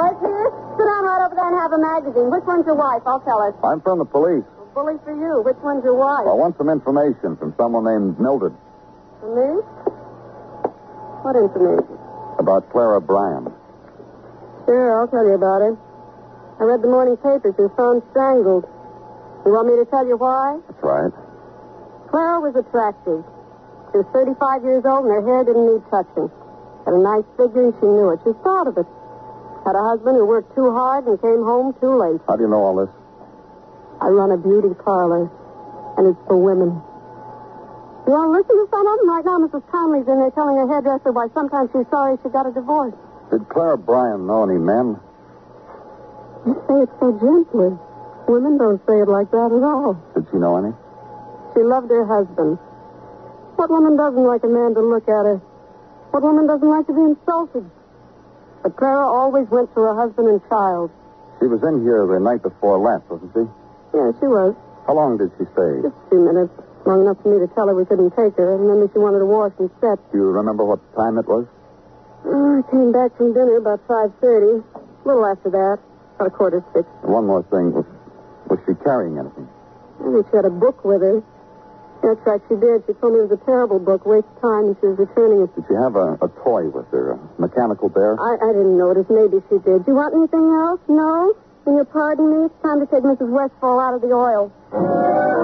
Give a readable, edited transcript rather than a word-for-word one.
Boys, here. Sit down right over there and have a magazine. Which one's your wife? I'll tell her. I'm from the police. Well, bully for you. Which one's your wife? I want some information from someone named Mildred. For me? What information? About Clara Bryan. Sure, I'll tell you about her. I read the morning papers. She was found strangled. You want me to tell you why? That's right. Clara was attractive. She was 35 years old and her hair didn't need touching. Had a nice figure and she knew it. She was proud of it. Had a husband who worked too hard and came home too late. How do you know all this? I run a beauty parlor, and it's for women. You want to listen to some of them? Right now, Mrs. Conley's in there telling her hairdresser why sometimes she's sorry she got a divorce. Did Clara Bryan know any men? You say it so gently. Women don't say it like that at all. Did she know any? She loved her husband. What woman doesn't like a man to look at her? What woman doesn't like to be insulted? But Clara always went to her husband and child. She was in here the night before last, wasn't she? Yeah, she was. How long did she stay? Just a few minutes. Long enough for me to tell her we couldn't take her. And then she wanted to wash and set. Do you remember what time it was? I came back from dinner about 5:30. A little after that. About 5:45. One more thing. Was she carrying anything? I think she had a book with her. That's right, she did. She told me it was a terrible book, waste of time, and she was returning it. Did she have a toy with her, a mechanical bear? I didn't notice. Maybe she did. Do you want anything else? No? Will you pardon me? It's time to take Mrs. Westfall out of the oil.